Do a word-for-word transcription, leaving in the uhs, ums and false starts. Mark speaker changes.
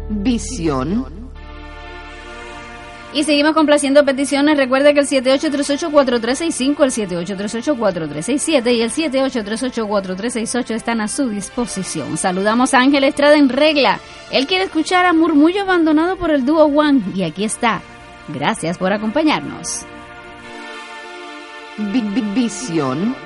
Speaker 1: Visión.
Speaker 2: Y seguimos complaciendo peticiones. Recuerde que el siete ocho tres ocho cuatro tres seis cinco, el siete ocho tres ocho cuatro tres seis siete y el siete ocho tres ocho cuatro tres seis ocho están a su disposición. Saludamos a Ángel Estrada en Regla. Él quiere escuchar a Murmullo Abandonado por el dúo One. Y aquí está. Gracias por acompañarnos.
Speaker 1: Visión.